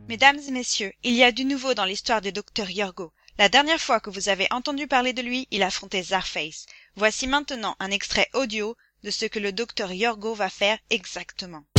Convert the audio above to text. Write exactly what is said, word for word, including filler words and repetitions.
Mesdames et messieurs, il y a du nouveau dans l'histoire du docteur Yorgo. La dernière fois que vous avez entendu parler de lui, il affrontait Zarface. Voici maintenant un extrait audio de ce que le docteur Yorgo va faire exactement.